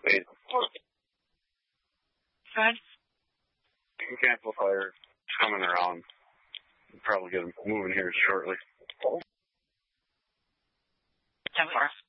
Wait. Go ahead. Pink amplifier coming around. We'll probably get them moving here shortly. 10-4.